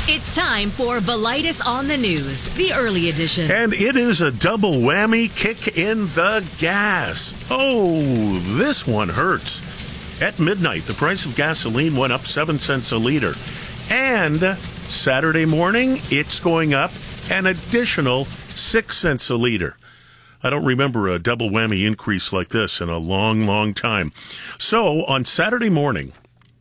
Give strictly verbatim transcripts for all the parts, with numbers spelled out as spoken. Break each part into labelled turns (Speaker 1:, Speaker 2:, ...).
Speaker 1: It's time for Velitis on the News, the early edition.
Speaker 2: And it is a double whammy kick in the gas. Oh, this one hurts. At midnight, the price of gasoline went up seven cents a liter. And Saturday morning, it's going up an additional six cents a liter. I don't remember a double whammy increase like this in a long, long time. So on Saturday morning,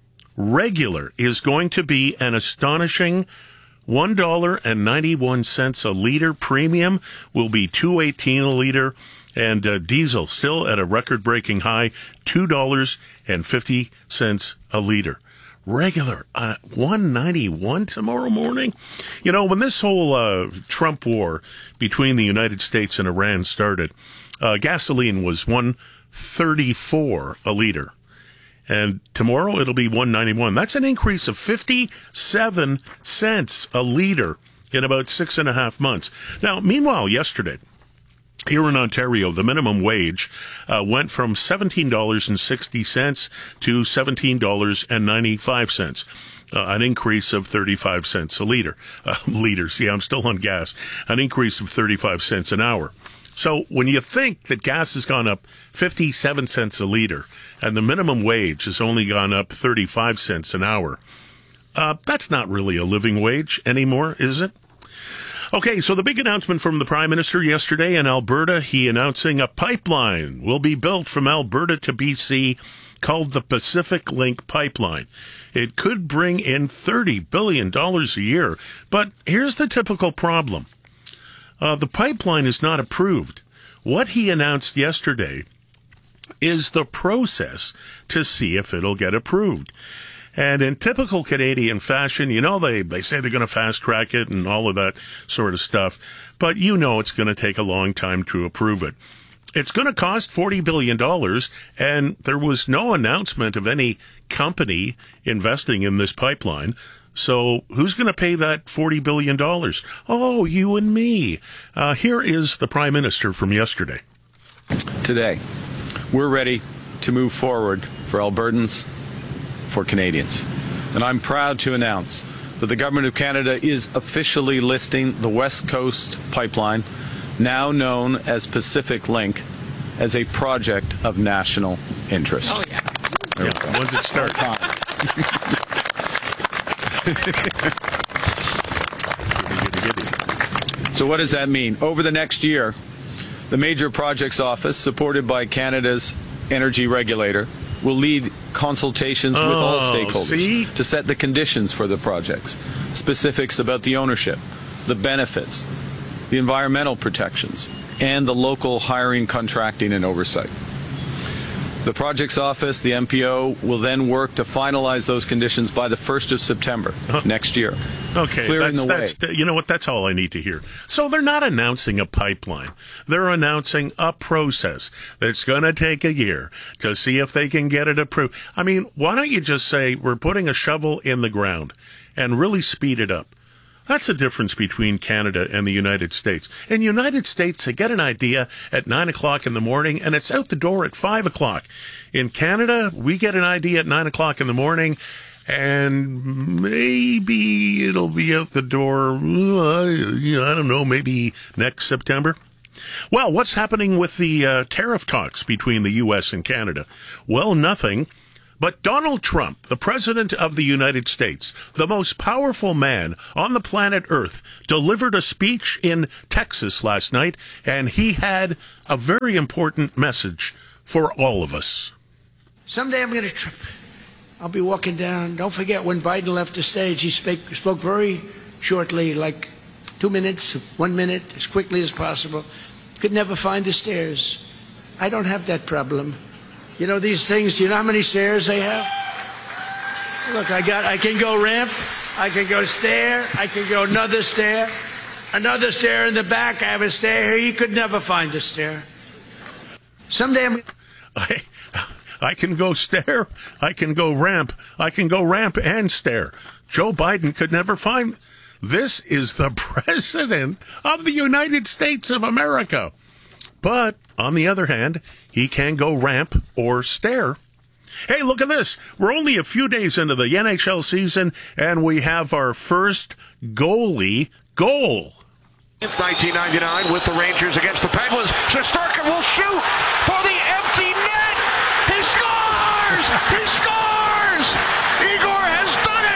Speaker 2: regular is going to be an astonishing one dollar and ninety-one cents a liter. Premium will be two dollars and eighteen cents a liter. And uh, diesel still at a record-breaking high, two dollars and fifty cents a liter. Regular, uh, one dollar and ninety-one cents tomorrow morning. You know, when this whole uh, Trump war between the United States and Iran started, uh, gasoline was one dollar and thirty-four cents a liter. And tomorrow it'll be one dollar and ninety-one cents. That's an increase of fifty-seven cents a liter in about six and a half months. Now, meanwhile, yesterday, here in Ontario, the minimum wage uh, went from seventeen dollars and sixty cents to seventeen dollars and ninety-five cents. Uh, an increase of thirty-five cents a liter. Uh, liter, see, I'm still on gas. An increase of thirty-five cents an hour. So when you think that gas has gone up fifty-seven cents a liter and the minimum wage has only gone up thirty-five cents an hour, uh, that's not really a living wage anymore, is it? Okay, so the big announcement from the Prime Minister yesterday in Alberta, he announcing a pipeline will be built from Alberta to B C called the Pacific Link Pipeline. It could bring in thirty billion dollars a year, but here's the typical problem. Uh, the pipeline is not approved. What he announced yesterday is the process to see if it'll get approved. And in typical Canadian fashion, you know, they, they say they're going to fast track it and all of that sort of stuff. But you know it's going to take a long time to approve it. It's going to cost forty billion dollars, and there was no announcement of any company investing in this pipeline. So who's going to pay that forty billion dollars? Oh, you and me. Uh, here is the Prime Minister from yesterday.
Speaker 3: Today, we're ready to move forward for Albertans, for Canadians. And I'm proud to announce that the Government of Canada is officially listing the West Coast Pipeline, now known as Pacific Link, as a project of national interest.
Speaker 1: Oh, yeah.
Speaker 2: Yeah, when's it start?
Speaker 3: So what does that mean? Over the next year, the Major Projects Office, supported by Canada's energy regulator, will lead consultations with all
Speaker 2: Oh,
Speaker 3: stakeholders
Speaker 2: see?
Speaker 3: to set the conditions for the projects, specifics about the ownership, the benefits, the environmental protections, and the local hiring, contracting, and oversight. The Projects Office, the M P O, will then work to finalize those conditions by the first of September next year.
Speaker 2: Okay,
Speaker 3: clearing
Speaker 2: that's,
Speaker 3: the
Speaker 2: that's,
Speaker 3: way.
Speaker 2: you know what, that's all I need to hear. So they're not announcing a pipeline. They're announcing a process that's going to take a year to see if they can get it approved. I mean, why don't you just say we're putting a shovel in the ground and really speed it up? That's the difference between Canada and the United States. In the United States, they get an idea at nine o'clock in the morning, and it's out the door at five o'clock. In Canada, we get an idea at nine o'clock in the morning, and maybe it'll be out the door, uh, I don't know, maybe next September. Well, what's happening with the uh, tariff talks between the U S and Canada? Well, nothing. But Donald Trump, the President of the United States, the most powerful man on the planet Earth, delivered a speech in Texas last night, and he had a very important message for all of us.
Speaker 4: Someday I'm going to trip. I'll be walking down. Don't forget, when Biden left the stage, he spoke, spoke very shortly, like two minutes, one minute, as quickly as possible. Could never find the stairs. I don't have that problem. You know these things, do you know how many stairs they have? Look, I got, I can go ramp, I can go stair, I can go another stair, another stair in the back, I have a stair here, you could never find a stair. Someday I'm...
Speaker 2: I, I can go stair, I can go ramp, I can go ramp and stair. Joe Biden could never find... This is the President of the United States of America. But, on the other hand, he can go ramp or stair. Hey, look at this. We're only a few days into the N H L season, and we have our first goalie goal.
Speaker 5: nineteen ninety-nine with the Rangers against the Penguins. Shesterkin will shoot for the empty net. He scores! He scores! Igor has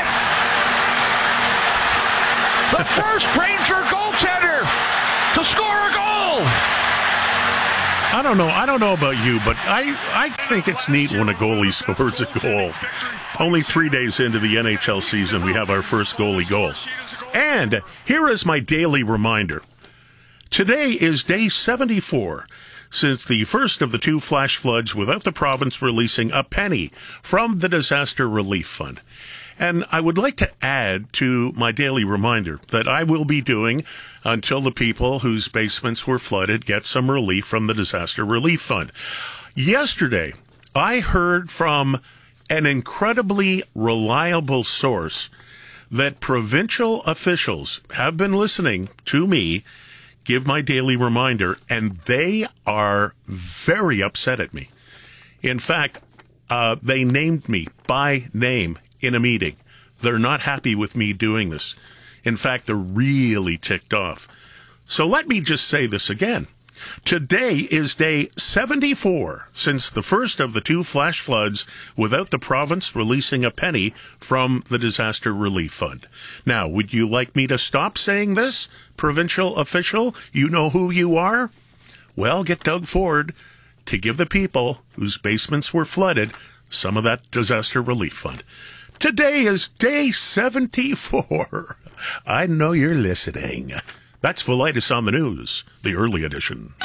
Speaker 5: done it! The first Ranger goaltender to score a goal!
Speaker 2: I don't know. I don't know about you, but I, I think it's neat when a goalie scores a goal. Only three days into the N H L season, we have our first goalie goal. And here is my daily reminder. Today is day seventy-four since the first of the two flash floods without the province releasing a penny from the Disaster Relief Fund. And I would like to add to my daily reminder that I will be doing until the people whose basements were flooded get some relief from the Disaster Relief Fund. Yesterday, I heard from an incredibly reliable source that provincial officials have been listening to me give my daily reminder, and they are very upset at me. In fact, uh, they named me by name in a meeting. They're not happy with me doing this. In fact, they're really ticked off. So let me just say this again. Today is day seventy-four since the first of the two flash floods without the province releasing a penny from the Disaster Relief Fund. Now, would you like me to stop saying this, provincial official? You know who you are? Well, get Doug Ford to give the people whose basements were flooded some of that Disaster Relief Fund. Today is day seventy-four. I know you're listening. That's Velitis on the News, the early edition.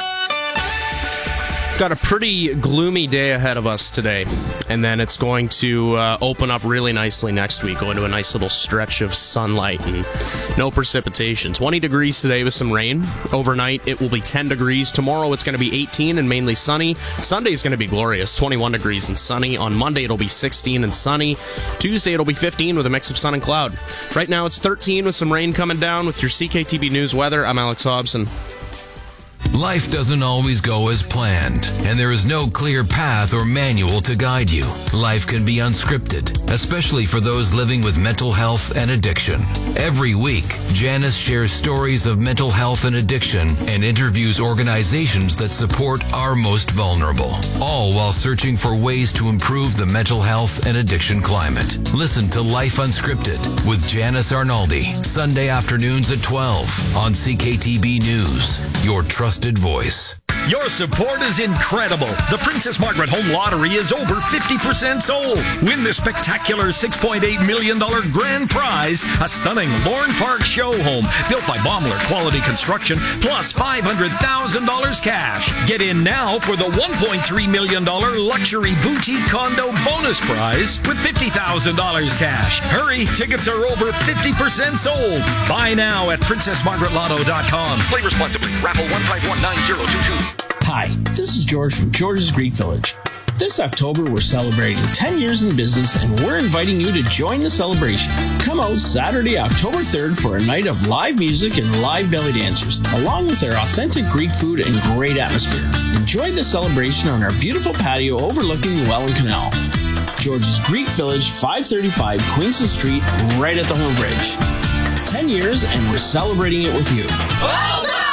Speaker 6: Got a pretty gloomy day ahead of us today, and then it's going to uh, open up really nicely next week, go into a nice little stretch of sunlight and no precipitation. twenty degrees today with some rain. Overnight, it will be ten degrees. Tomorrow, it's going to be eighteen and mainly sunny. Sunday is going to be glorious, twenty-one degrees and sunny. On Monday, it'll be sixteen and sunny. Tuesday, it'll be fifteen with a mix of sun and cloud. Right now, it's thirteen with some rain coming down. With your C K T B News weather, I'm Alex Hobson.
Speaker 7: Life doesn't always go as planned, and there is no clear path or manual to guide you. Life can be unscripted, especially for those living with mental health and addiction. Every week, Janice shares stories of mental health and addiction and interviews organizations that support our most vulnerable, all while searching for ways to improve the mental health and addiction climate. Listen to Life Unscripted with Janice Arnaldi, Sunday afternoons at twelve on C K T B News, your trusted voice.
Speaker 8: Your support is incredible. The Princess Margaret Home Lottery is over fifty percent sold. Win the spectacular six point eight million dollars grand prize, a stunning Lorne Park show home built by Baumler Quality Construction, plus five hundred thousand dollars cash. Get in now for the one point three million dollars luxury boutique condo bonus prize with fifty thousand dollars cash. Hurry, tickets are over fifty percent sold. Buy now at princess margaret lotto dot com. Play responsibly. Raffle one five one nine zero two two.
Speaker 9: Hi, this is George from George's Greek Village. This October, we're celebrating ten years in business, and we're inviting you to join the celebration. Come out Saturday, October third for a night of live music and live belly dancers, along with our authentic Greek food and great atmosphere. Enjoy the celebration on our beautiful patio overlooking the Welland Canal. George's Greek Village, five thirty-five Queenston Street, right at the Horn Bridge. ten years, and we're celebrating it with you. Well done!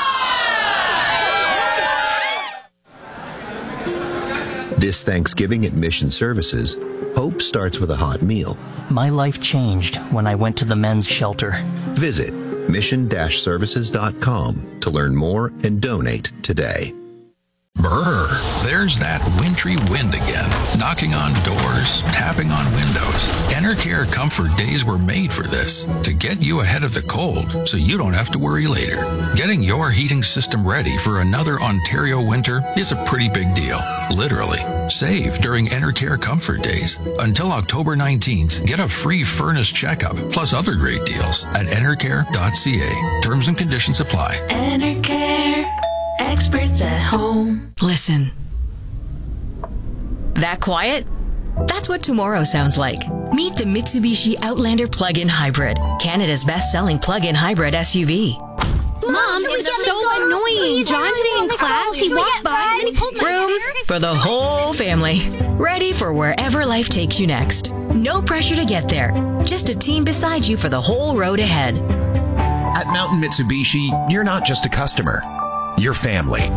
Speaker 10: This Thanksgiving at Mission Services, hope starts with a hot meal.
Speaker 11: My life changed when I went to the men's shelter.
Speaker 10: Visit mission dash services dot com to learn more and donate today.
Speaker 12: Brr, there's that wintry wind again, knocking on doors, tapping on windows. Enercare Comfort Days were made for this, to get you ahead of the cold so you don't have to worry later. Getting your heating system ready for another Ontario winter is a pretty big deal, literally. Save during Enercare Comfort Days. Until October nineteenth, get a free furnace checkup, plus other great deals at enercare dot c a. Terms and conditions apply.
Speaker 13: Enercare. Experts at home.
Speaker 1: Listen. That quiet? That's what tomorrow sounds like. Meet the Mitsubishi Outlander Plug-in Hybrid, Canada's best-selling plug-in hybrid S U V.
Speaker 14: Mom, it was so annoying. John today in class, he walked by and then he pulled my hair.
Speaker 15: Room for the whole family. Ready for wherever life takes you next. No pressure to get there. Just a team beside you for the whole road ahead.
Speaker 16: At Mountain Mitsubishi, you're not just a customer. You're family.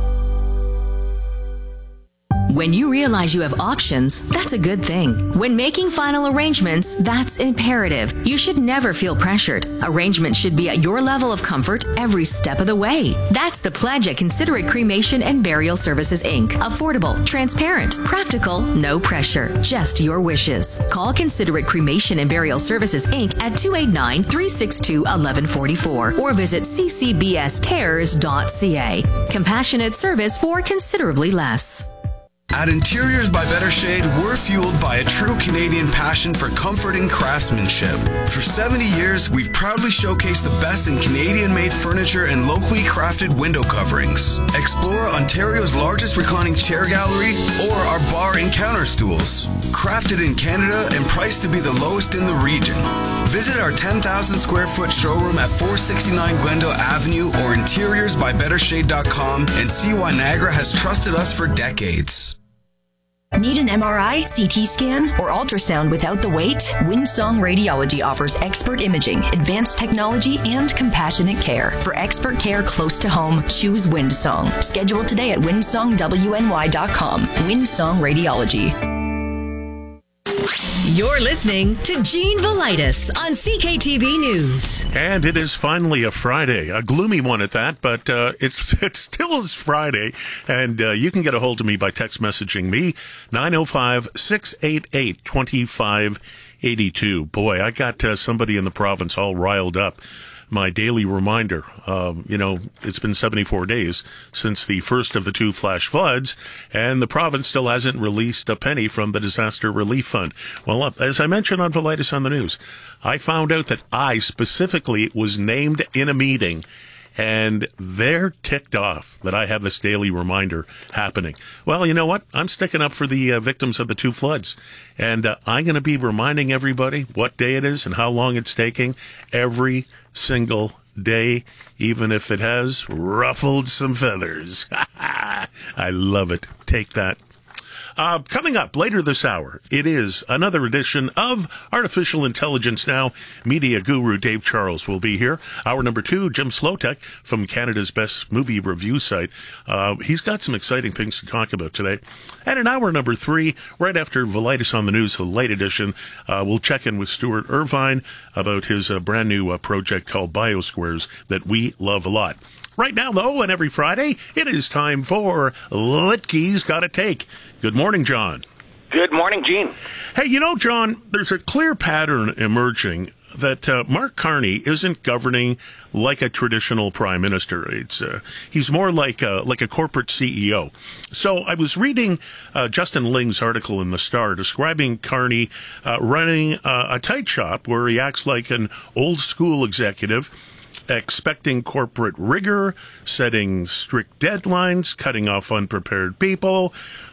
Speaker 15: When you realize you have options, that's a good thing. When making final arrangements, that's imperative. You should never feel pressured. Arrangements should be at your level of comfort every step of the way. That's the pledge at Considerate Cremation and Burial Services, Incorporated. Affordable, transparent, practical, no pressure, just your wishes. Call Considerate Cremation and Burial Services, Incorporated at two eight nine, three six two, one one four four or visit c c b s cares dot c a. Compassionate service for considerably less.
Speaker 17: At Interiors by Better Shade, we're fueled by a true Canadian passion for comfort and craftsmanship. For seventy years, we've proudly showcased the best in Canadian-made furniture and locally crafted window coverings. Explore Ontario's largest reclining chair gallery or our bar and counter stools. Crafted in Canada and priced to be the lowest in the region. Visit our ten thousand square foot showroom at four sixty-nine Glendale Avenue or interiors by better shade dot com and see why Niagara has trusted us for decades.
Speaker 18: Need an M R I, C T scan, or ultrasound without the wait? Windsong Radiology offers expert imaging, advanced technology, and compassionate care. For expert care close to home, choose Windsong. Schedule today at windsong w n y dot com. Windsong Radiology.
Speaker 1: You're listening to Gene Velitis on C K T V News.
Speaker 2: And it is finally a Friday, a gloomy one at that, but uh, it, it still is Friday. And uh, you can get a hold of me by text messaging me, nine oh five, six eight eight, two five eight two. Boy, I got uh, somebody in the province all riled up. My daily reminder, um, you know, it's been seventy-four days since the first of the two flash floods, and the province still hasn't released a penny from the Disaster Relief Fund. Well, as I mentioned on Velitis on the News, I found out that I specifically was named in a meeting, and they're ticked off that I have this daily reminder happening. Well, you know what? I'm sticking up for the uh, victims of the two floods, and uh, I'm going to be reminding everybody what day it is and how long it's taking every single day, even if it has ruffled some feathers. I love it. Take that. Uh, coming up later this hour, it is another edition of Artificial Intelligence Now. Media guru Dave Charles will be here. Hour number two, Jim Slotek from Canada's best movie review site. Uh, he's got some exciting things to talk about today. And in hour number three, right after Velitis on the News, the late edition, uh, we'll check in with Stuart Irvine about his uh, brand new uh, project called BioSquares that we love a lot. Right now, though, and every Friday, it is time for Litke's Gotta Take. Good morning, John.
Speaker 19: Good morning, Gene.
Speaker 2: Hey, you know, John, there's a clear pattern emerging that uh, Mark Carney isn't governing like a traditional prime minister. It's uh, he's more like a, like a corporate C E O. So I was reading uh, Justin Ling's article in The Star describing Carney uh, running uh, a tight shop where he acts like an old-school executive, expecting corporate rigor, setting strict deadlines, cutting off unprepared people.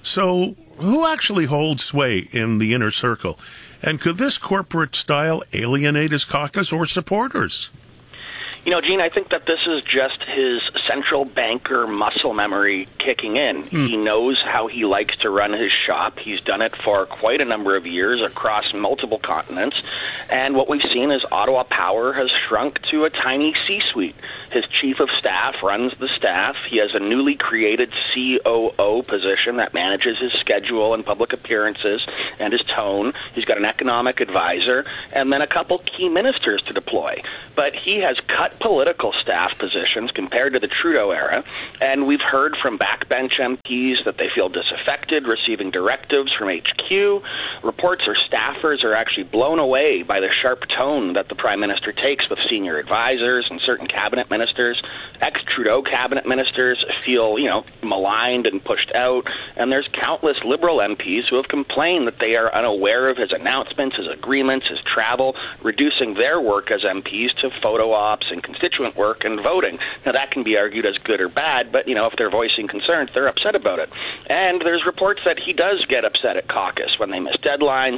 Speaker 2: So who actually holds sway in the inner circle? And could this corporate style alienate his caucus or supporters?
Speaker 19: You know, Gene, I think that this is just his central banker muscle memory kicking in. Mm. He knows how he likes to run his shop. He's done it for quite a number of years across multiple continents. And what we've seen is Ottawa Power has shrunk to a tiny C-suite. His chief of staff runs the staff. He has a newly created C O O position that manages his schedule and public appearances and his tone. He's got an economic advisor and then a couple key ministers to deploy. But he has cut political staff positions compared to the Trudeau era, and we've heard from backbench M Ps that they feel disaffected, receiving directives from H Q. Reports are staffers are actually blown away by the sharp tone that the Prime Minister takes with senior advisors and certain cabinet ministers. Ex-Trudeau cabinet ministers feel, you know, maligned and pushed out, and there's countless Liberal M Ps who have complained that they are unaware of his announcements, his agreements, his travel, reducing their work as M Ps to photo ops and constituent work and voting. Now, that can be argued as good or bad, but, you know, if they're voicing concerns, they're upset about it. And there's reports that he does get upset at caucus when they miss deadlines,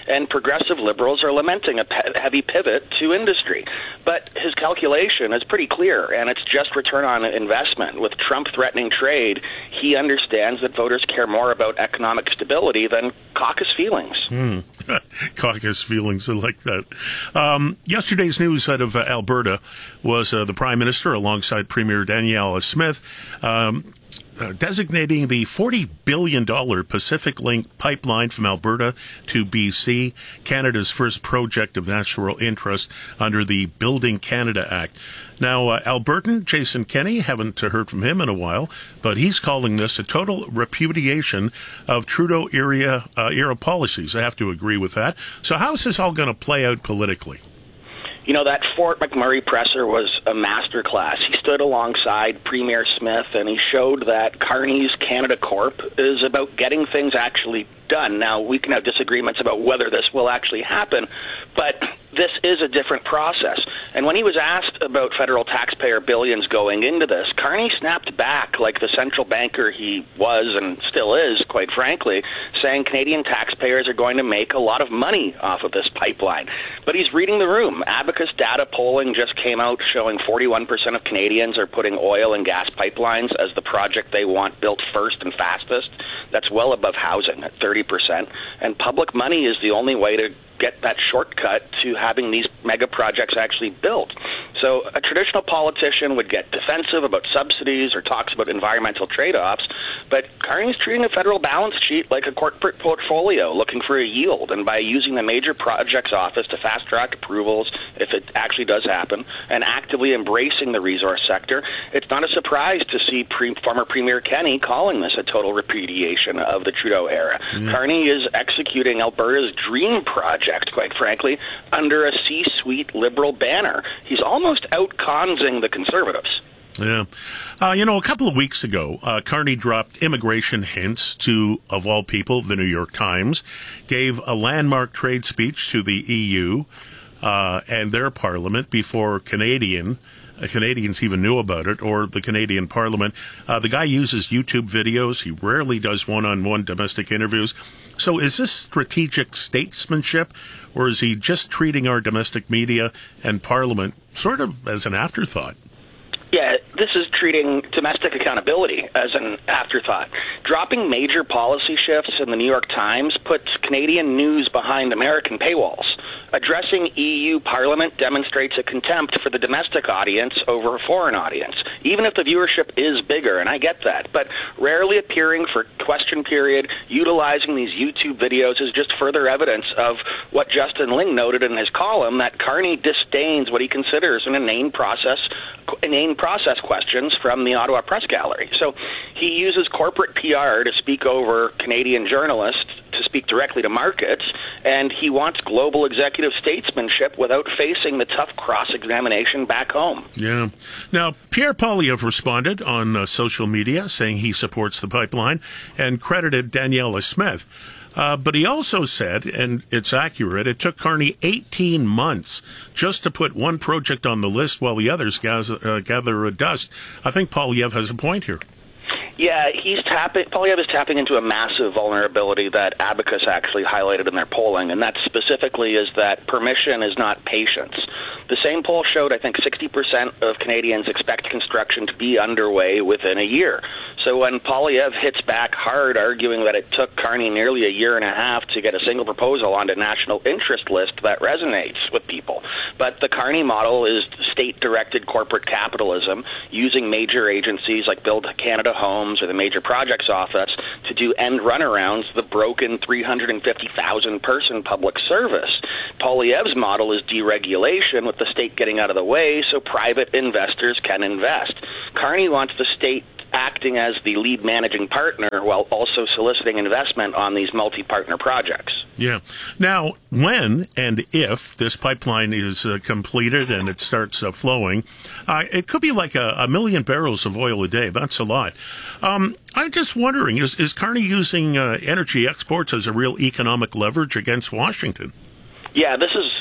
Speaker 19: and progressive liberals are lamenting a pe- heavy pivot to industry. But his calculation is pretty clear, and it's just return on investment. With Trump threatening trade, he understands that voters care more about economic stability than caucus feelings.
Speaker 2: Hmm. Caucus feelings, I like that. Um, yesterday's news out of uh, Alberta was uh, the Prime Minister, alongside Premier Danielle Smith, um, Uh, designating the forty billion dollars Pacific Link pipeline from Alberta to B C, Canada's first project of national interest under the Building Canada Act. Now, uh, Albertan Jason Kenney, haven't heard from him in a while, but he's calling this a total repudiation of Trudeau era, uh, era policies. I have to agree with that. So how is this all going to play out politically?
Speaker 19: You know, that Fort McMurray presser was a masterclass. He stood alongside Premier Smith, and he showed that Carney's Canada Corp is about getting things actually done. Now, we can have disagreements about whether this will actually happen, but this is a different process. And when he was asked about federal taxpayer billions going into this, Carney snapped back like the central banker he was and still is, quite frankly, saying Canadian taxpayers are going to make a lot of money off of this pipeline. But he's reading the room. Abacus data polling just came out showing forty-one percent of Canadians are putting oil and gas pipelines as the project they want built first and fastest. That's well above housing at thirty percent. And public money is the only way to get that shortcut to having these mega projects actually built. So a traditional politician would get defensive about subsidies or talks about environmental trade-offs, but Carney's treating a federal balance sheet like a corporate portfolio, looking for a yield. And by using the Major Projects Office to fast-track approvals, if it actually does happen, and actively embracing the resource sector, it's not a surprise to see pre- former Premier Kenney calling this a total repudiation of the Trudeau era. Mm. Carney is executing Alberta's dream project, quite frankly, under a C-suite liberal banner. He's almost out-consing the Conservatives.
Speaker 2: Yeah. Uh, you know, a couple of weeks ago, uh, Carney dropped immigration hints to, of all people, the New York Times, gave a landmark trade speech to the E U uh, and their parliament before Canadian uh, Canadians even knew about it, or the Canadian Parliament. Uh, the guy uses YouTube videos. He rarely does one-on-one domestic interviews. So is this strategic statesmanship, or is he just treating our domestic media and Parliament sort of as an afterthought?
Speaker 19: Yeah, this is treating domestic accountability as an afterthought. Dropping major policy shifts in the New York Times puts Canadian news behind American paywalls. Addressing E U Parliament demonstrates a contempt for the domestic audience over a foreign audience, even if the viewership is bigger, and I get that. But rarely appearing for question period, utilizing these YouTube videos is just further evidence of what Justin Ling noted in his column, that Carney disdains what he considers an inane process, inane process questions from the Ottawa Press Gallery. So he uses corporate P R to speak over Canadian journalists, to speak directly to markets, and he wants global executive statesmanship without facing the tough cross-examination back home.
Speaker 2: Yeah. Now, Pierre Poilievre responded on uh, social media saying he supports the pipeline and credited Danielle Smith. Uh, but he also said, and it's accurate, it took Carney eighteen months just to put one project on the list while the others gather, uh, gather dust. I think Poilievre has a point here.
Speaker 19: Yeah, he's tapping. Poilievre is tapping into a massive vulnerability that Abacus actually highlighted in their polling, and that specifically is that permission is not patience. The same poll showed, I think, sixty percent of Canadians expect construction to be underway within a year. So when Poilievre hits back hard, arguing that it took Carney nearly a year and a half to get a single proposal onto national interest list, that resonates with people. But the Carney model is state-directed corporate capitalism, using major agencies like Build Canada Homes or the Major Projects Office to do end runarounds, the broken three hundred fifty thousand person public service. Poilievre's model is deregulation, with the state getting out of the way so private investors can invest. Carney wants the state acting as the lead managing partner while also soliciting investment on these multi-partner projects.
Speaker 2: Yeah. Now, when and if this pipeline is uh, completed and it starts uh, flowing, uh, it could be like a, a million barrels of oil a day. That's a lot. Um, I'm just wondering, is, is Carney using uh, energy exports as a real economic leverage against Washington?
Speaker 19: Yeah, this is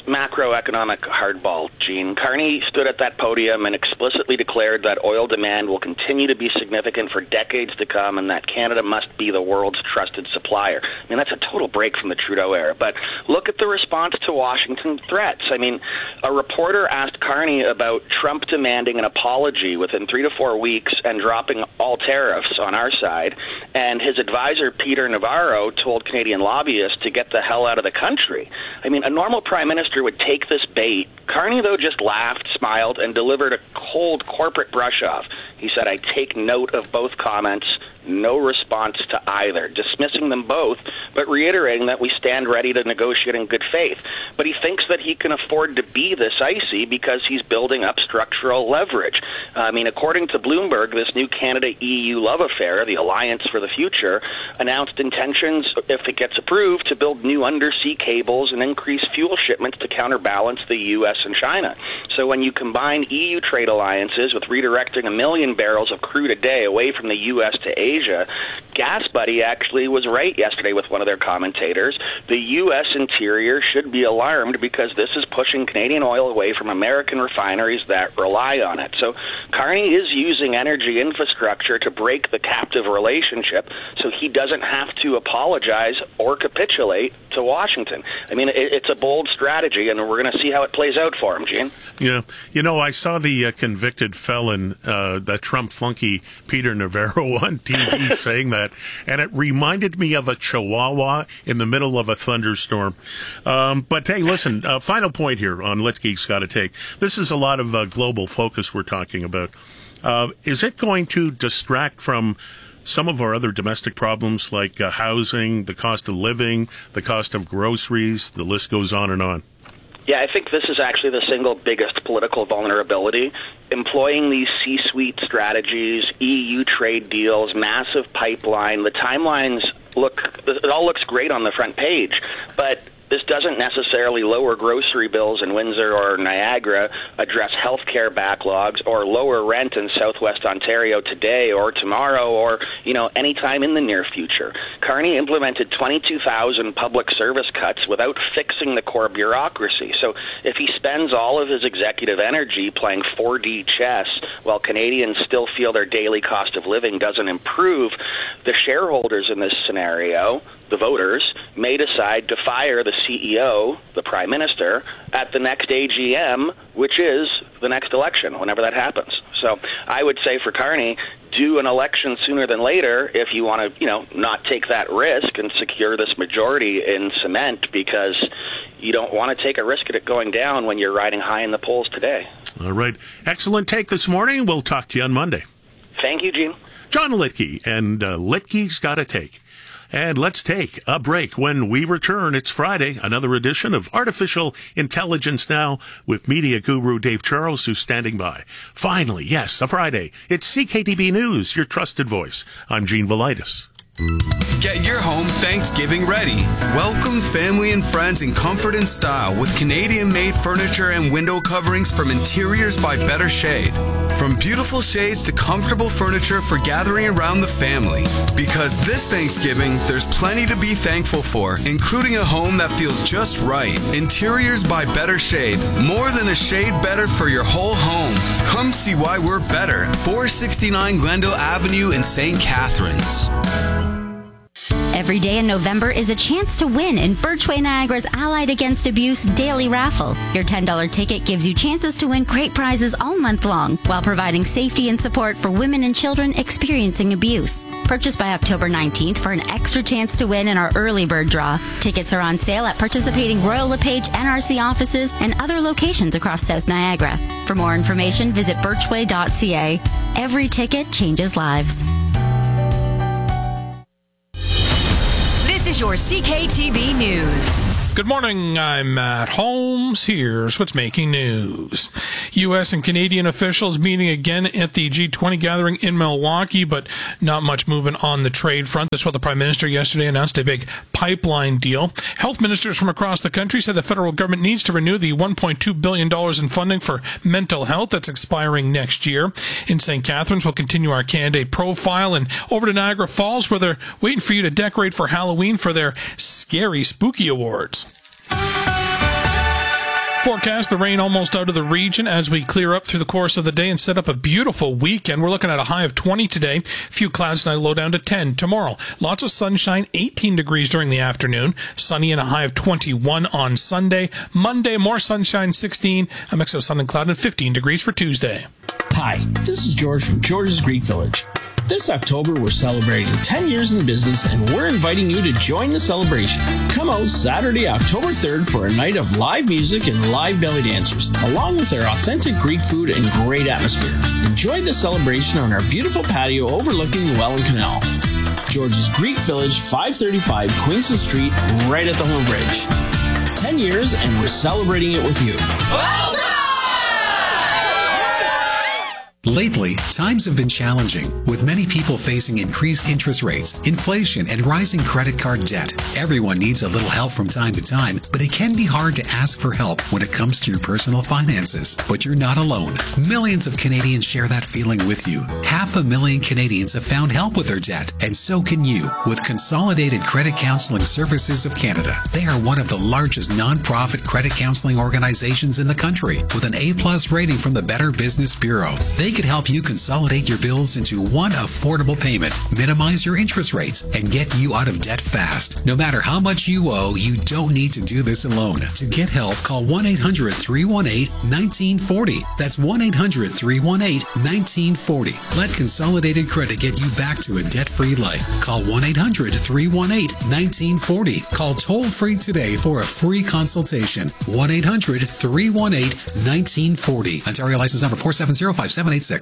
Speaker 19: macroeconomic hardball, Gene. Carney stood at that podium and explicitly declared that oil demand will continue to be significant for decades to come and that Canada must be the world's trusted supplier. I mean, that's a total break from the Trudeau era. But look at the response to Washington threats. I mean, a reporter asked Carney about Trump demanding an apology within three to four weeks and dropping all tariffs on our side, and his advisor, Peter Navarro, told Canadian lobbyists to get the hell out of the country. I mean, a normal prime minister would take this bait. Carney, though, just laughed, smiled, and delivered a cold corporate brush-off. He said, I take note of both comments. No response to either, dismissing them both, but reiterating that we stand ready to negotiate in good faith. But he thinks that he can afford to be this icy because he's building up structural leverage. I mean, according to Bloomberg, this new Canada-E U love affair, the Alliance for the Future, announced intentions, if it gets approved, to build new undersea cables and increase fuel shipments to counterbalance the U S and China. So when you combine E U trade alliances with redirecting a million barrels of crude a day away from the U S to Asia, Asia, GasBuddy actually was right yesterday with one of their commentators. The U S interior should be alarmed because this is pushing Canadian oil away from American refineries that rely on it. So Carney is using energy infrastructure to break the captive relationship so he doesn't have to apologize or capitulate to Washington. I mean, it, it's a bold strategy, and we're going to see how it plays out for him, Gene.
Speaker 2: Yeah. You know, I saw the uh, convicted felon, uh, that Trump flunky Peter Navarro on T V saying that, and it reminded me of a chihuahua in the middle of a thunderstorm. Um, but hey, listen, uh, final point here on Litke's Gotta Take. This is a lot of uh, global focus we're talking about. Uh, is it going to distract from some of our other domestic problems like uh, housing, the cost of living, the cost of groceries? The list goes on and on.
Speaker 19: Yeah, I think this is actually the single biggest political vulnerability. Employing these C-suite strategies, E U trade deals, massive pipeline, the timelines look, it all looks great on the front page, but this doesn't necessarily lower grocery bills in Windsor or Niagara, address healthcare backlogs, or lower rent in Southwest Ontario today or tomorrow or, you know, anytime in the near future. Carney implemented twenty-two thousand public service cuts without fixing the core bureaucracy. So if he spends all of his executive energy playing four D chess while Canadians still feel their daily cost of living doesn't improve, the shareholders in this scenario, the voters, may decide to fire the C E O, the Prime Minister, at the next A G M, which is the next election, whenever that happens. So I would say for Carney, do an election sooner than later if you want to, you know, not take that risk and secure this majority in cement, because you don't want to take a risk at it going down when you're riding high in the polls today.
Speaker 2: All right. Excellent take this morning. We'll talk to you on Monday.
Speaker 19: Thank you, Gene.
Speaker 2: John Litke and uh, Litke's Gotta Take. And let's take a break. When we return, it's Friday, another edition of Artificial Intelligence Now with media guru Dave Charles, who's standing by. Finally, yes, a Friday. It's C K T B News, your trusted voice. I'm Gene Velitis.
Speaker 17: Get your home Thanksgiving ready. Welcome family and friends in comfort and style with Canadian-made furniture and window coverings from Interiors by Better Shade. From beautiful shades to comfortable furniture for gathering around the family. Because this Thanksgiving, there's plenty to be thankful for, including a home that feels just right. Interiors by Better Shade. More than a shade better for your whole home. Come see why we're better. four sixty-nine Glendale Avenue in Saint Catharines.
Speaker 20: Every day in November is a chance to win in Birchway Niagara's Allied Against Abuse Daily Raffle. Your ten dollars ticket gives you chances to win great prizes all month long while providing safety and support for women and children experiencing abuse. Purchase by October nineteenth for an extra chance to win in our early bird draw. Tickets are on sale at participating Royal LePage N R C offices and other locations across South Niagara. For more information, visit birchway dot c a. Every ticket changes lives.
Speaker 1: This is your C K T B News.
Speaker 21: Good morning, I'm Matt Holmes. Here's what's making news. U S and Canadian officials meeting again at the G twenty gathering in Milwaukee, but not much movement on the trade front. That's what the Prime Minister yesterday announced, a big pipeline deal. Health ministers from across the country said the federal government needs to renew the one point two billion dollars in funding for mental health that's expiring next year. In Saint Catharines, we'll continue our candidate profile, and over to Niagara Falls, where they're waiting for you to decorate for Halloween for their Scary Spooky Awards. forecast, the rain almost out of the region as we clear up through the course of the day and set up a beautiful weekend. We're looking at a high of twenty today. A few clouds tonight, low down to ten. Tomorrow, lots of sunshine, eighteen degrees during the afternoon. Sunny and a high of twenty-one on Sunday. Monday, more sunshine, sixteen. A mix of sun and cloud and fifteen degrees for Tuesday.
Speaker 9: Hi, this is George from George's Greek Village. This October, we're celebrating ten years in the business, and we're inviting you to join the celebration. Come out Saturday, October third for a night of live music and live belly dancers, along with our authentic Greek food and great atmosphere. Enjoy the celebration on our beautiful patio overlooking the Welland Canal. George's Greek Village, five thirty-five Queenston Street, right at the Home Bridge. ten years, and we're celebrating it with you.
Speaker 3: Well done! Lately, times have been challenging, with many people facing increased interest rates, inflation, and rising credit card debt. Everyone needs a little help from time to time, but it can be hard to ask for help when it comes to your personal finances. But you're not alone. Millions of Canadians share that feeling with you. Half a million Canadians have found help with their debt, and so can you with Consolidated Credit Counseling Services of Canada. They are one of the largest non-profit credit counseling organizations in the country, with an A-plus rating from the Better Business Bureau. They could help you consolidate your bills into one affordable payment, minimize your interest rates, and get you out of debt fast. No matter how much you owe, you don't need to do this alone. To get help, call one eight hundred, three one eight, one nine four zero. That's one eight hundred, three one eight, one nine four zero. Let Consolidated Credit get you back to a debt-free life. Call one eight hundred, three one eight, one nine four zero. Call toll-free today for a free consultation. one eight hundred, three one eight, one nine four zero. Ontario license number four seven zero, five seven eight six.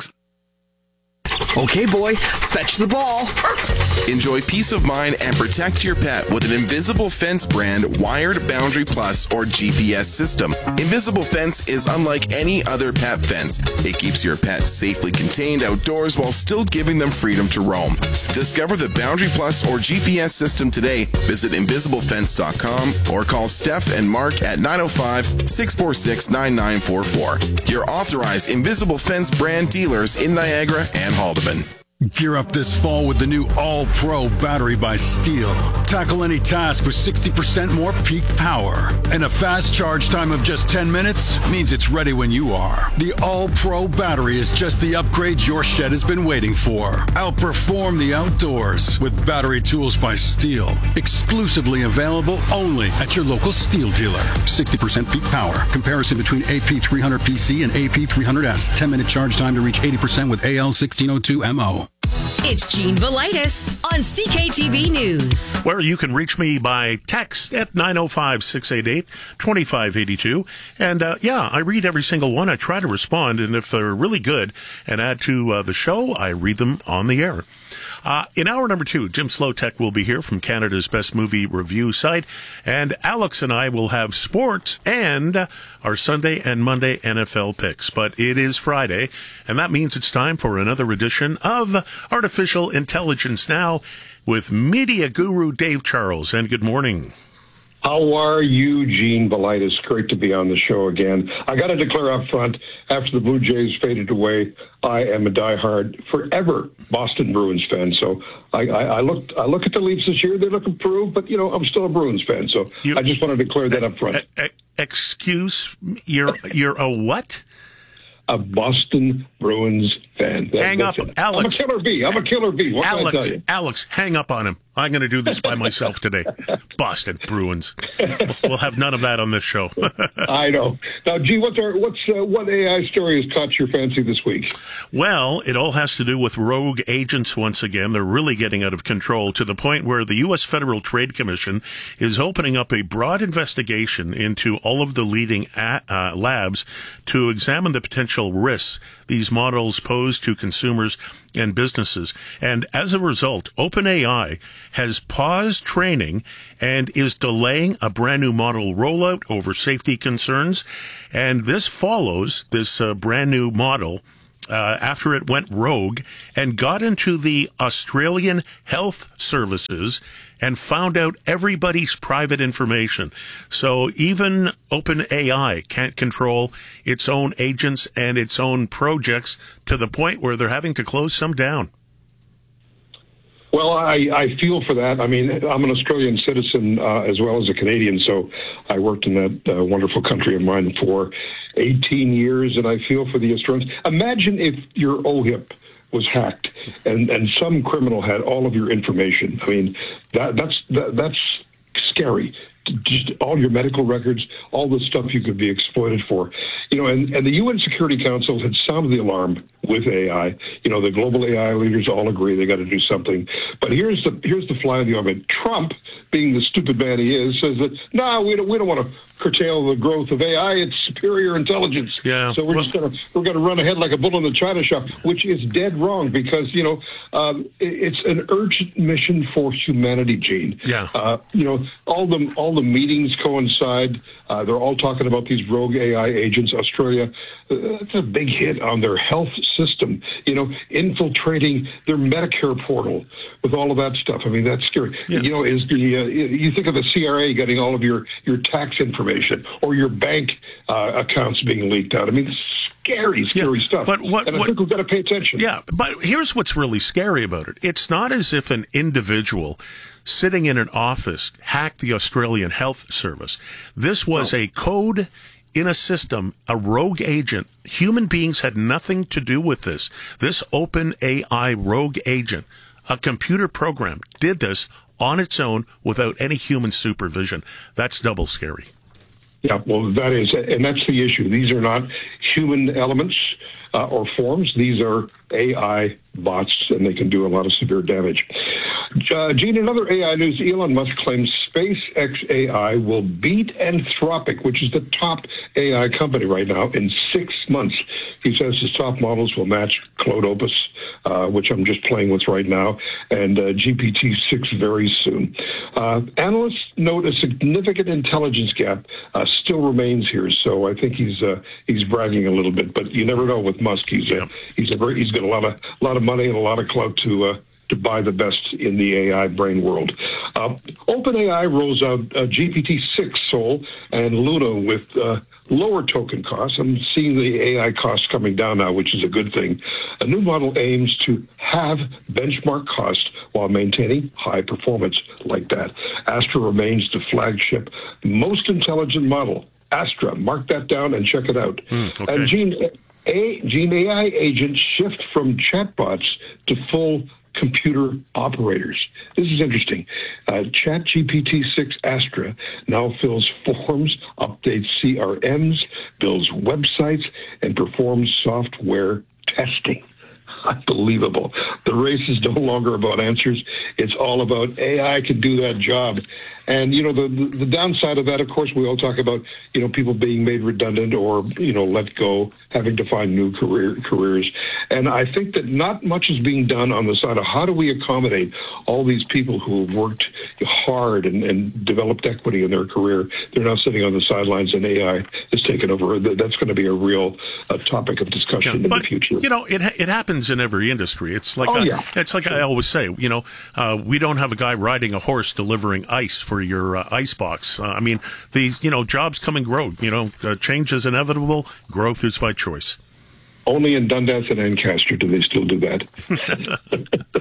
Speaker 22: Okay, boy, fetch the ball.
Speaker 23: Enjoy peace of mind and protect your pet with an Invisible Fence brand wired Boundary Plus or G P S system. Invisible Fence is unlike any other pet fence. It keeps your pet safely contained outdoors while still giving them freedom to roam. Discover the Boundary Plus or G P S system today. Visit invisible fence dot com or call Steph and Mark at nine oh five, six four six, nine nine four four. Your authorized Invisible Fence brand dealers in Niagara and Haldeman.
Speaker 24: Gear up this fall with the new All-Pro battery by Steel. Tackle any task with sixty percent more peak power. And a fast charge time of just ten minutes means it's ready when you are. The All-Pro battery is just the upgrade your shed has been waiting for. Outperform the outdoors with battery tools by Steel. Exclusively available only at your local Steel dealer. sixty percent peak power. Comparison between A P three hundred P C and A P three hundred S. ten minute charge time to reach eighty percent with A L sixteen oh two M O.
Speaker 1: It's Gene Velitis on C K T V News.
Speaker 2: Where you can reach me by text at nine oh five, six eight eight, two five eight two. And, uh, yeah, I read every single one. I try to respond, and if they're really good and add to uh, the show, I read them on the air. Uh, in hour number two, Jim Slowtech will be here from Canada's Best Movie Review site, and Alex and I will have sports and uh, our Sunday and Monday N F L picks. But it is Friday, and that means it's time for another edition of Artificial Intelligence Now with media guru Dave Charles. And good morning.
Speaker 25: How are you, Gene Velitis? Great to be on the show again. I got to declare up front, after the Blue Jays faded away, I am a diehard, forever Boston Bruins fan. So I, I, I looked, I look at the Leafs this year; they look improved, but you know I'm still a Bruins fan. So you, I just want to declare that up front.
Speaker 2: Uh, uh, excuse, you're you're a what?
Speaker 25: A Boston Bruins fan. That,
Speaker 2: hang up,
Speaker 25: it.
Speaker 2: Alex.
Speaker 25: I'm a killer bee. I'm a killer bee. What
Speaker 2: Alex,
Speaker 25: can I tell you?
Speaker 2: Alex, hang up on him. I'm going to do this by myself today. Boston Bruins. We'll have none of that on this show.
Speaker 25: I know. Now, Gee, what's our, what's uh, what A I story has caught your fancy this week?
Speaker 2: Well, it all has to do with rogue agents once again. They're really getting out of control to the point where the U S Federal Trade Commission is opening up a broad investigation into all of the leading a- uh, labs to examine the potential risks these models pose to consumers and businesses. And as a result, OpenAI has paused training and is delaying a brand new model rollout over safety concerns. And this follows this uh, brand new model uh, after it went rogue and got into the Australian Health Services and found out everybody's private information. So even OpenAI can't control its own agents and its own projects to the point where they're having to close some down.
Speaker 25: Well, I, I feel for that. I mean, I'm an Australian citizen uh, as well as a Canadian, so I worked in that uh, wonderful country of mine for eighteen years, and I feel for the Australians. Imagine if your O H I P was hacked and, and some criminal had all of your information. I mean, that, that's that, that's scary. Just all your medical records, all the stuff you could be exploited for. You know, and, and the U N Security Council had sounded the alarm with A I. You know, the global A I leaders all agree they got to do something. But here's the here's the fly in the ointment. Trump, being the stupid man he is, says that, no, nah, we don't we don't want to curtail the growth of A I. It's superior intelligence.
Speaker 2: Yeah.
Speaker 25: So we're
Speaker 2: well,
Speaker 25: just gonna we're gonna run ahead like a bull in the china shop, which is dead wrong because, you know, um, it, it's an urgent mission for humanity, Gene.
Speaker 2: Yeah.
Speaker 25: Uh, you know, all the all the meetings coincide. Uh, they're all talking about these rogue A I agents. Australia, uh, that's a big hit on their health system. You know, infiltrating their Medicare portal with all of that stuff. I mean, that's scary. Yeah. You know, is the uh, you think of the C R A getting all of your your tax information or your bank uh, accounts being leaked out? I mean, scary, scary yeah, stuff.
Speaker 2: But what,
Speaker 25: and I
Speaker 2: what,
Speaker 25: think we've got to pay attention.
Speaker 2: Yeah, but here's what's really scary about it. It's not as if an individual sitting in an office hacked the Australian Health Service. This was oh. a code in a system, a rogue agent. Human beings had nothing to do with this. This open A I rogue agent, a computer program, did this on its own without any human supervision. That's double scary.
Speaker 25: Yeah, well, that is, and that's the issue. These are not human elements uh, or forms. These are A I bots, and they can do a lot of severe damage. Uh, Gene, in other A I news, Elon Musk claims SpaceX A I will beat Anthropic, which is the top A I company right now, in six months. He says his top models will match Claude Opus, uh, which I'm just playing with right now, and uh, G P T six very soon. Uh, analysts note a significant intelligence gap uh, still remains here, so I think he's uh, he's bragging a little bit. But you never know with Musk. He's a, he's a very, he's got a lot of a lot of money and a lot of clout to uh, to buy the best in the A I brain world. Uh, OpenAI rolls out uh, G P T six Sol and Luna with uh, lower token costs. I'm seeing the A I costs coming down now, which is a good thing. A new model aims to have benchmark cost while maintaining high performance like that. Astra remains the flagship, most intelligent model. Astra, mark that down and check it out.
Speaker 2: Mm, okay.
Speaker 25: And Gene, A, Gene A I agents shift from chatbots to full computer operators. This is interesting. Uh, Chat G P T six Astra now fills forms, updates C R Ms, builds websites, and performs software testing. Unbelievable. The race is no longer about answers. It's all about A I can do that job. And, you know, the, the the downside of that, of course, we all talk about, you know, people being made redundant or, you know, let go, having to find new career careers. And I think that not much is being done on the side of how do we accommodate all these people who have worked hard and, and developed equity in their career. They're now sitting on the sidelines and A I is taking over. That's going to be a real uh, topic of discussion
Speaker 2: yeah,
Speaker 25: in
Speaker 2: but,
Speaker 25: the future.
Speaker 2: You know, it it happens in every industry. It's like
Speaker 25: oh,
Speaker 2: a,
Speaker 25: yeah.
Speaker 2: it's like I always say, you know, uh, we don't have a guy riding a horse delivering ice for your uh, ice box. Uh, I mean, these, you know, jobs come and grow. You know, uh, change is inevitable. Growth is by choice.
Speaker 25: Only in Dundas and Ancaster do they still do that.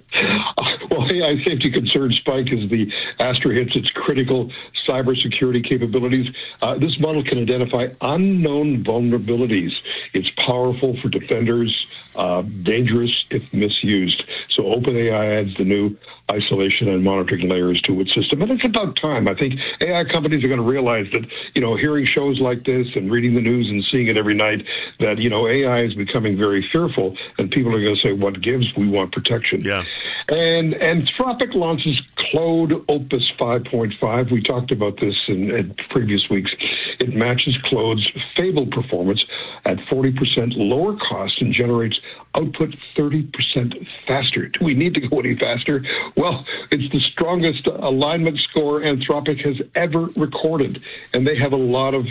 Speaker 25: Well, A I safety concern spike as the Astra hits its critical cybersecurity capabilities. Uh, this model can identify unknown vulnerabilities. It's powerful for defenders, uh, dangerous if misused. So OpenAI adds the new isolation and monitoring layers to its system. And it's about time. I think A I companies are going to realize that, you know, hearing shows like this and reading the news and seeing it every night, that, you know, A I is becoming very fearful, and people are going to say, what gives? We want protection.
Speaker 2: Yeah.
Speaker 25: And Anthropic launches Claude Opus five point five. We talked about this in, in previous weeks. It matches Claude's Fable performance at forty percent lower cost and generates output thirty percent faster. Do we need to go any faster? Well, it's the strongest alignment score Anthropic has ever recorded, and they have a lot of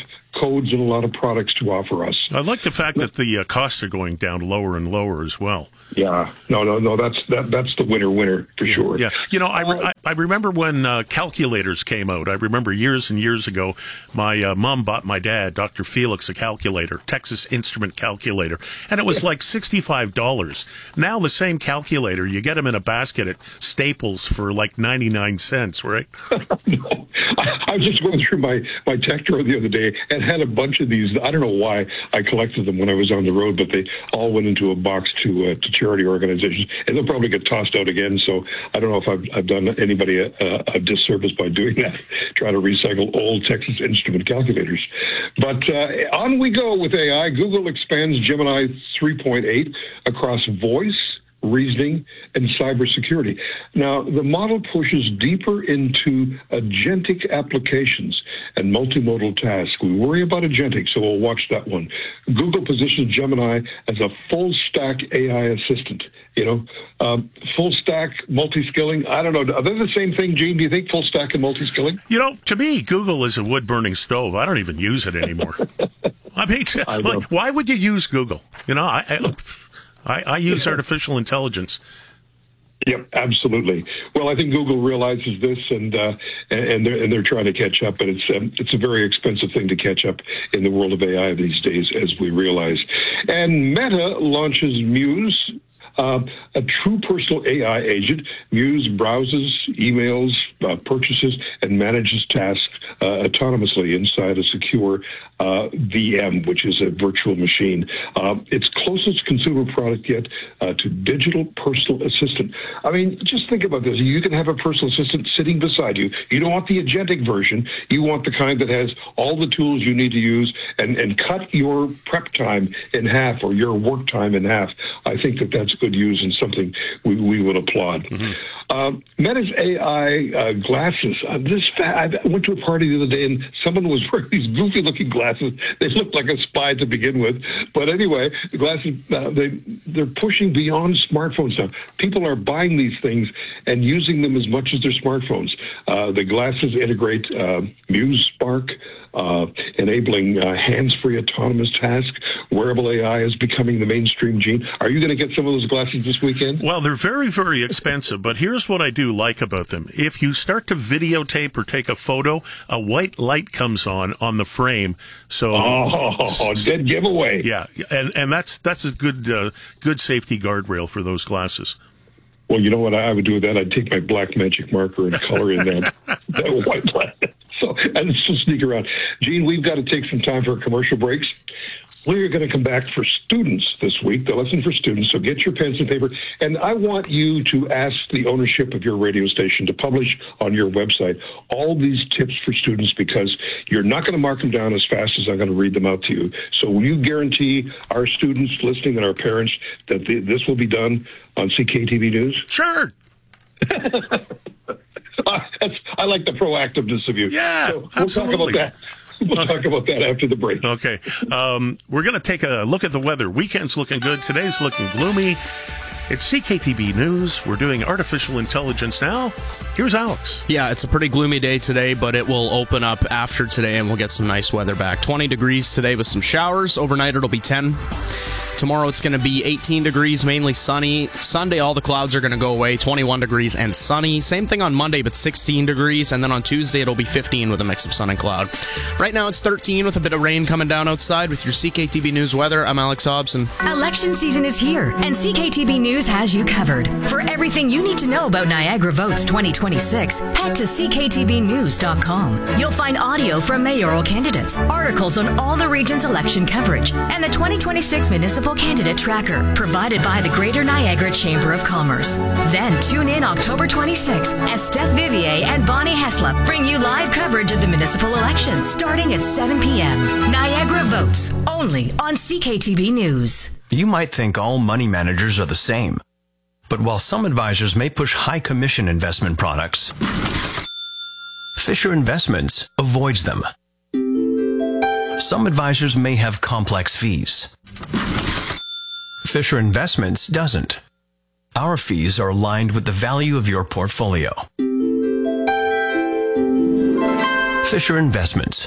Speaker 25: codes and a lot of products to offer us.
Speaker 2: I like the fact that the uh, costs are going down lower and lower as well.
Speaker 25: Yeah, no, no, no. That's that. That's the winner, winner for sure.
Speaker 2: Yeah, you know, I, re- I, I remember when uh, calculators came out. I remember years and years ago, my uh, mom bought my dad, Doctor Felix, a calculator, Texas Instrument calculator, and it was like sixty-five dollars. Now the same calculator, you get them in a basket at Staples for like ninety-nine cents, right?
Speaker 25: No, I, I was just going through my my tech drawer the other day and had a bunch of these. I don't know why I collected them when I was on the road, but they all went into a box to uh, to charity organizations, and they'll probably get tossed out again. So I don't know if I've, I've done anybody a, a disservice by doing that, trying to recycle old Texas Instrument calculators. But uh, on we go with A I. Google expands Gemini three point eight across voice, reasoning, and cybersecurity. Now, the model pushes deeper into agentic applications and multimodal tasks. We worry about agentic, so we'll watch that one. Google positions Gemini as a full-stack A I assistant. You know, um, full-stack multi-skilling. I don't know. Are they the same thing, Gene? Do you think full-stack and multi-skilling?
Speaker 2: You know, to me, Google is a wood-burning stove. I don't even use it anymore. I mean, I like, why would you use Google? You know, I... I I, I use artificial intelligence.
Speaker 25: Yep, absolutely. Well, I think Google realizes this, and uh, and they're and they're trying to catch up. And it's um, it's a very expensive thing to catch up in the world of A I these days, as we realize. And Meta launches Muse, uh, a true personal A I agent. Muse browses, emails, uh, purchases, and manages tasks uh, autonomously inside a secure Uh, V M, which is a virtual machine. Uh, its closest consumer product yet uh, to digital personal assistant. I mean, just think about this. You can have a personal assistant sitting beside you. You don't want the agentic version. You want the kind that has all the tools you need to use and, and cut your prep time in half or your work time in half. I think that that's good use and something we, we would applaud. Mm-hmm. Uh, Meta's A I uh, glasses. Uh, this fa- I went to a party the other day and someone was wearing these goofy-looking glasses. They looked like a spy to begin with. But anyway, the glasses, uh, they, they're pushing beyond smartphones now. People are buying these things and using them as much as their smartphones. Uh, the glasses integrate uh, Muse Spark, uh, enabling uh, hands-free autonomous tasks. Wearable A I is becoming the mainstream, Gene. Are you going to get some of those glasses this weekend?
Speaker 2: Well, they're very, very expensive, but here's what I do like about them. If you start to videotape or take a photo, a white light comes on on the frame. So,
Speaker 25: oh, dead giveaway.
Speaker 2: Yeah, and and that's that's a good uh, good safety guardrail for those glasses.
Speaker 25: Well, you know what I would do with that? I'd take my black magic marker and color in that, that white light. So, and still sneak around. Gene, we've got to take some time for commercial breaks. We're going to come back for students this week, the lesson for students, so get your pens and paper. And I want you to ask the ownership of your radio station to publish on your website all these tips for students, because you're not going to mark them down as fast as I'm going to read them out to you. So will you guarantee our students listening and our parents that the, this will be done on C K T V News?
Speaker 2: Sure.
Speaker 25: That's, I like the proactiveness of you.
Speaker 2: Yeah,
Speaker 25: so we'll
Speaker 2: absolutely.
Speaker 25: talk about that. We'll talk about that after the break.
Speaker 2: Okay. Um, we're going to take a look at the weather. Weekend's looking good. Today's looking gloomy. It's C K T V News. We're doing artificial intelligence now. Here's Alex.
Speaker 4: Yeah, it's a pretty gloomy day today, but it will open up after today and we'll get some nice weather back. twenty degrees today with some showers. Overnight it'll be ten. Tomorrow it's going to be eighteen degrees, mainly sunny. Sunday, all the clouds are going to go away, twenty-one degrees and sunny. Same thing on Monday, but sixteen degrees. And then on Tuesday, it'll be fifteen with a mix of sun and cloud. Right now, it's thirteen with a bit of rain coming down outside. With your C K T V News weather, I'm Alex Hobson.
Speaker 18: Election season is here, and C K T V News has you covered. For everything you need to know about Niagara Votes twenty twenty-six, head to C K T V news dot com. You'll find audio from mayoral candidates, articles on all the region's election coverage, and the twenty twenty-six Municipal Candidate Tracker, provided by the Greater Niagara Chamber of Commerce. Then tune in October twenty-sixth as Steph Vivier and Bonnie Heslop bring you live coverage of the municipal elections starting at seven p.m. Niagara Votes, only on C K T V News.
Speaker 5: You might think all money managers are the same. But while some advisors may push high commission investment products, Fisher Investments avoids them. Some advisors may have complex fees. Fisher Investments doesn't. Our fees are aligned with the value of your portfolio. Fisher Investments.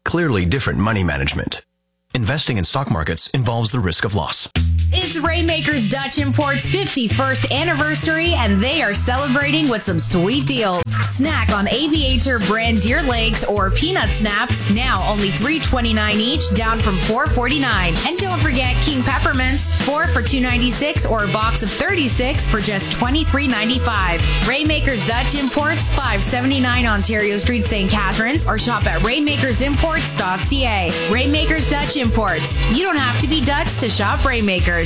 Speaker 5: Clearly different money management. Investing in stock markets involves the risk of loss.
Speaker 6: It's Rainmakers Dutch Import's fifty-first anniversary, and they are celebrating with some sweet deals. Snack on Aviator brand deer legs or peanut snaps, now only three twenty-nine each, down from four forty-nine. And don't forget King Peppermints, four for two ninety-six, or a box of thirty-six for just twenty-three ninety-five. Rainmakers Dutch Imports, five seventy-nine Ontario Street, Saint Catharines, or shop at rainmakers imports dot c a. Rainmakers Dutch Imports. You don't have to be Dutch to shop Rainmakers.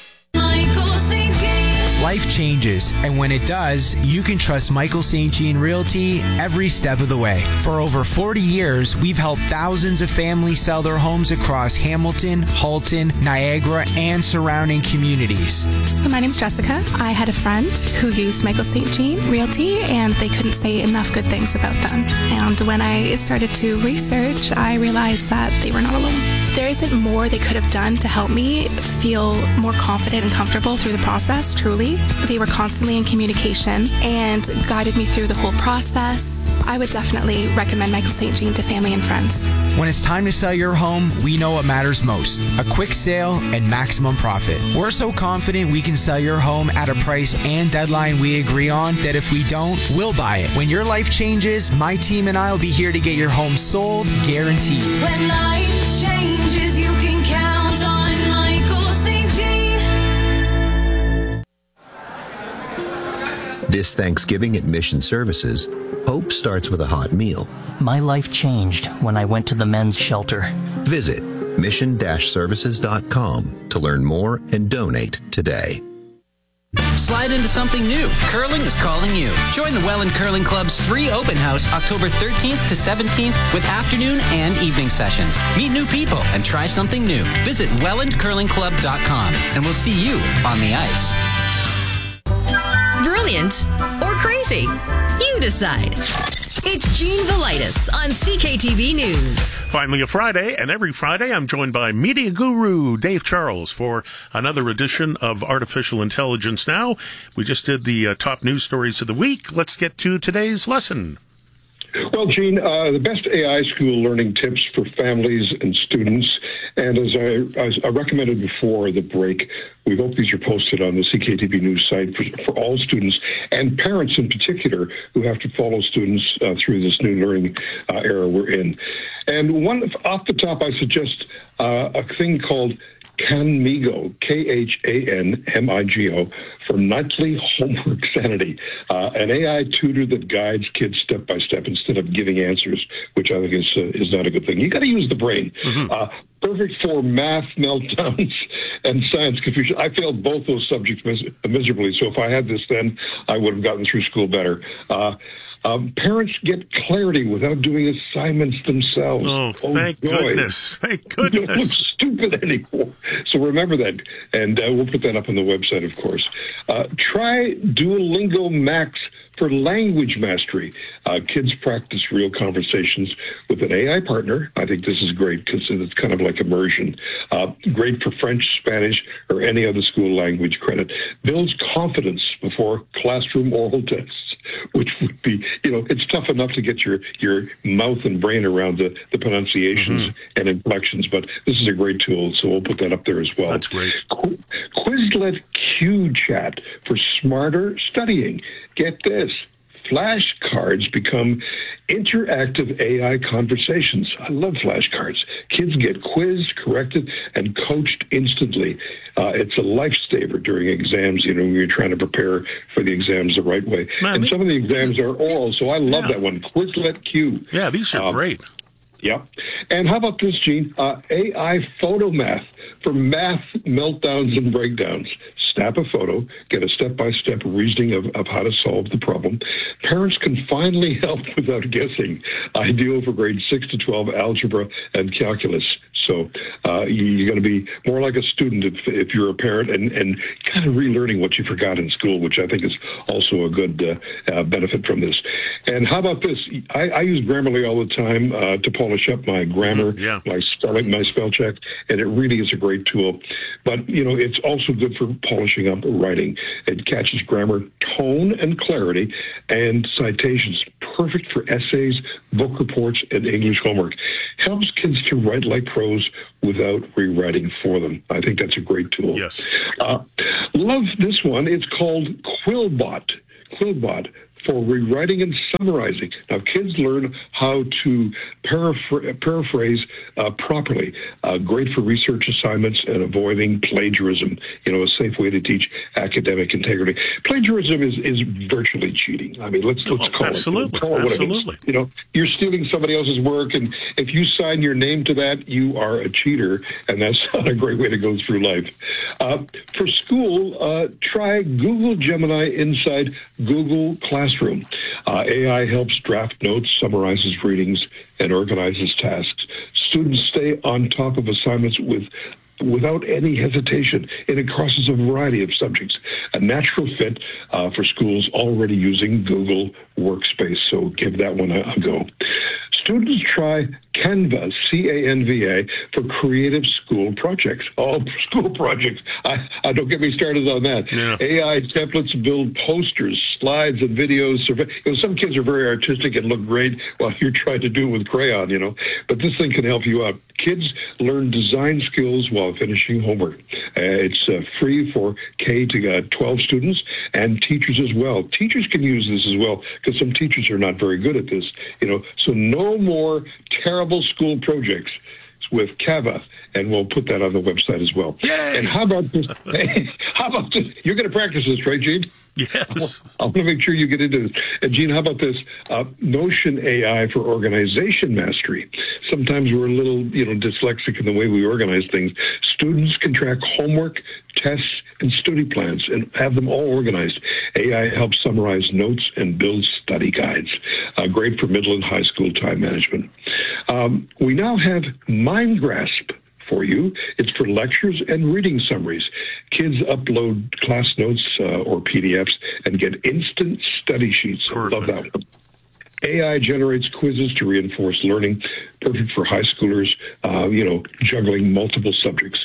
Speaker 7: Life changes, and when it does, you can trust Michael Saint Jean Realty every step of the way. For over forty years, we've helped thousands of families sell their homes across Hamilton, Halton, Niagara, and surrounding communities.
Speaker 8: My name's Jessica. I had a friend who used Michael Saint Jean Realty, and they couldn't say enough good things about them. And when I started to research, I realized that they were not alone. There isn't more they could have done to help me feel more confident and comfortable through the process, truly. They were constantly in communication and guided me through the whole process. I would definitely recommend Michael Saint Jean to family and friends.
Speaker 7: When it's time to sell your home, we know what matters most: a quick sale and maximum profit. We're so confident we can sell your home at a price and deadline we agree on that if we don't, we'll buy it. When your life changes, my team and I will be here to get your home sold, guaranteed.
Speaker 13: When life changes, you can count on Michael Saint Jean.
Speaker 10: This Thanksgiving at Mission Services, hope starts with a hot meal.
Speaker 11: My life changed when I went to the men's shelter.
Speaker 10: Visit mission dash services dot com to learn more and donate today.
Speaker 26: Slide into something new. Curling is calling you. Join the Welland Curling Club's free open house October thirteenth to seventeenth with afternoon and evening sessions. Meet new people and try something new. Visit welland curling club dot com and we'll see you on the ice.
Speaker 1: Brilliant or crazy? You decide. It's Gene Velitis on C K T V News.
Speaker 2: Finally a Friday, and every Friday I'm joined by media guru Dave Charles for another edition of Artificial Intelligence Now. We just did the uh, top news stories of the week. Let's get to today's lesson.
Speaker 25: Well, Gene, uh, the best A I school learning tips for families and students. And as I, as I recommended before the break, we hope these are posted on the C K T V News site for, for all students and parents in particular who have to follow students uh, through this new learning uh, era we're in. And one off the top, I suggest uh, a thing called Khanmigo, K H A N M I G O, for nightly homework sanity, uh, an A I tutor that guides kids step by step instead of giving answers, which I think is uh, is not a good thing. You got to use the brain. Mm-hmm. Uh, perfect for math meltdowns and science confusion. I failed both those subjects mis- miserably, so if I had this then, I would have gotten through school better. Uh, Um, parents get clarity without doing assignments themselves.
Speaker 2: Oh, thank
Speaker 25: oh,
Speaker 2: goodness. Thank goodness.
Speaker 25: You don't look stupid anymore. So remember that. And uh, we'll put that up on the website, of course. Uh, try Duolingo Max for language mastery. Uh, kids practice real conversations with an A I partner. I think this is great because it's kind of like immersion. Uh, great for French, Spanish, or any other school language credit. Builds confidence before classroom oral tests, which would be, you know, it's tough enough to get your, your mouth and brain around the, the pronunciations mm-hmm. and inflections, but this is a great tool, so we'll put that up there as well.
Speaker 2: That's great.
Speaker 25: Qu- Quizlet Q Chat for smarter studying. Get this. Flashcards become interactive A I conversations. I love flashcards. Kids get quizzed, corrected, and coached instantly. Uh, it's a lifesaver during exams, you know, when you're trying to prepare for the exams the right way. Man, and some of the exams are oral, so I love yeah. that one. Quizlet Q.
Speaker 2: Yeah, these are um, great.
Speaker 25: Yep. And how about this, Gene? Uh, A I photo math for math meltdowns and breakdowns. Snap a photo, get a step-by-step reasoning of, of how to solve the problem. Parents can finally help without guessing. Ideal for grades six to twelve algebra and calculus. So uh, you're going to be more like a student if, if you're a parent and, and kind of relearning what you forgot in school, which I think is also a good uh, uh, benefit from this. And how about this? I, I use Grammarly all the time uh, to polish up my grammar,
Speaker 2: mm-hmm. yeah.
Speaker 25: my spelling, my spell check, and it really is a great tool. But, you know, it's also good for polishing up writing. It catches grammar, tone, and clarity, and citations perfect for essays, book reports, and English homework. Helps kids to write like pros without rewriting for them. I think that's a great tool.
Speaker 2: Yes.
Speaker 25: Uh, love this one. It's called Quillbot. Quillbot. For rewriting and summarizing. Now, kids learn how to paraphr- paraphrase uh, properly. Uh, great for research assignments and avoiding plagiarism. You know, a safe way to teach academic integrity. Plagiarism is, is virtually cheating. I mean, let's let's
Speaker 2: oh,
Speaker 25: call
Speaker 2: absolutely.
Speaker 25: it. Call it
Speaker 2: absolutely.
Speaker 25: It is. You know, you're stealing somebody else's work, and if you sign your name to that, you are a cheater, and that's not a great way to go through life. Uh, for school, uh, try Google Gemini inside Google Classroom. Uh, A I helps draft notes, summarizes readings, and organizes tasks. Students stay on top of assignments with without any hesitation, and it crosses a variety of subjects. A natural fit uh, for schools already using Google Workspace, so give that one a, a go. Students try Canva, C A N V A, for creative school projects. All school projects. I, I don't get me started on that. Yeah. A I templates build posters, slides, and videos. You know, some kids are very artistic and look great while you're trying to do it with crayon, you know. But this thing can help you out. Kids learn design skills while finishing homework. Uh, it's uh, free for K to uh, twelve students and teachers as well. Teachers can use this as well because some teachers are not very good at this, you know. So no more terrible school projects with Canva, and we'll put that on the website as well.
Speaker 2: Yay!
Speaker 25: And how about this? How about this? You're going to practice this, right, Gene?
Speaker 2: Yes.
Speaker 25: I want to make sure you get into this. And Gene, how about this? Uh, Notion A I for organization mastery. Sometimes we're a little, you know, dyslexic in the way we organize things. Students can track homework, tests, and study plans and have them all organized. A I helps summarize notes and build study guides. Uh, great for middle and high school time management. Um, we now have MindGrasp for you. It's for lectures and reading summaries. Kids upload class notes uh, or P D Fs and get instant study sheets. Perfect. Love that one. A I generates quizzes to reinforce learning. Perfect for high schoolers, uh, you know, juggling multiple subjects.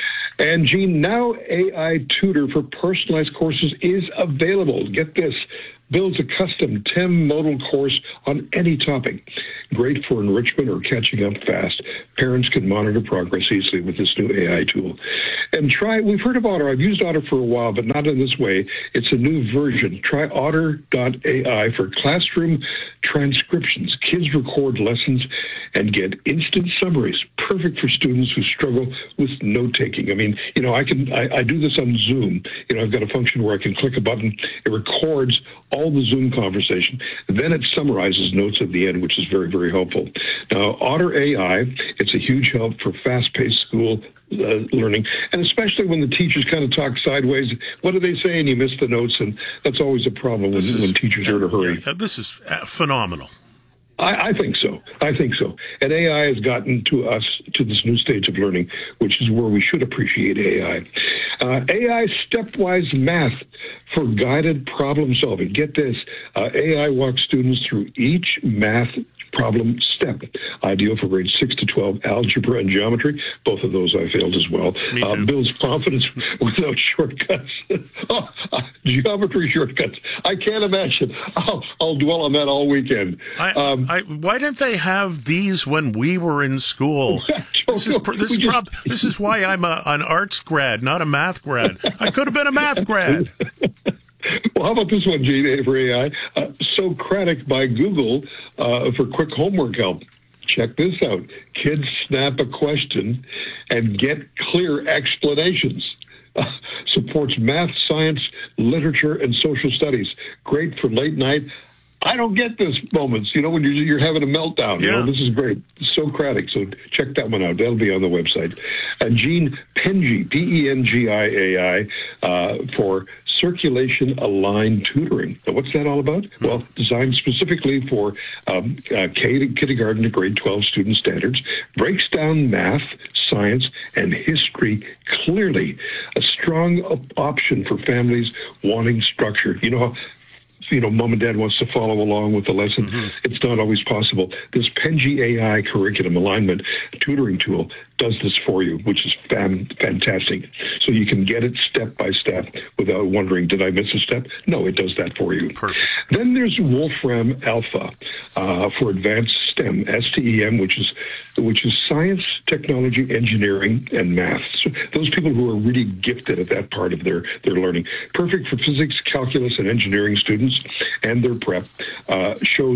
Speaker 25: And Gene, now A I Tutor for personalized courses is available. Get this. Builds a custom T E M modal course on any topic. Great for enrichment or catching up fast. Parents can monitor progress easily with this new A I tool. And try, we've heard of Otter. I've used Otter for a while, but not in this way. It's a new version. Try Otter dot A I for classroom transcriptions. Kids record lessons and get instant summaries. Perfect for students who struggle with note-taking. I mean, you know, I can I, I do this on Zoom. You know, I've got a function where I can click a button. It records all the Zoom conversation. Then it summarizes notes at the end, which is very, very helpful. Now, Otter A I, it's a huge help for fast-paced school uh, learning, and especially when the teachers kind of talk sideways. What do they say? And you miss the notes, and that's always a problem when,
Speaker 2: is,
Speaker 25: when teachers are in a hurry.
Speaker 2: Yeah, this is phenomenal.
Speaker 25: I, I think so. I think so. And A I has gotten to us to this new stage of learning, which is where we should appreciate A I. Uh, A I stepwise math for guided problem solving. Get this. Uh, A I walks students through each math problem step. Ideal for grades six to twelve, algebra and geometry. Both of those I failed as well. Uh, builds confidence without shortcuts. oh, uh, geometry shortcuts. I can't imagine. I'll, I'll dwell on that all weekend.
Speaker 2: I,
Speaker 25: um,
Speaker 2: I, why didn't they have these when we were in school? This is this is, prob- this is why I'm a, an arts grad, not a math grad. I could have been a math grad.
Speaker 25: Well, how about this one, Gene, for A I? Uh, Socratic by Google uh, for quick homework help. Check this out. Kids snap a question and get clear explanations. Uh, supports math, science, literature, and social studies. Great for late night. I don't get this moments, you know, when you're, you're having a meltdown. You
Speaker 2: yeah.
Speaker 25: know, this is great. Socratic. So check that one out. That'll be on the website. Uh, Gene Pengi, P E N G I A I, uh, for circulation aligned tutoring. Now, what's that all about? Well, designed specifically for um, uh, K to kindergarten to grade twelve student standards, breaks down math, science, and history clearly. A strong op- option for families wanting structure. You know, you know, mom and dad wants to follow along with the lesson. Mm-hmm. It's not always possible. This Penji A I curriculum alignment tutoring tool does this for you, which is fan- fantastic. So you can get it step by step without wondering, did I miss a step? No, it does that for you.
Speaker 2: Perfect.
Speaker 25: Then there's Wolfram Alpha uh, for advanced STEM, S T E M, which is which is science, technology, engineering, and math. So those people who are really gifted at that part of their, their learning. Perfect for physics, calculus, and engineering students and their prep. Uh, shows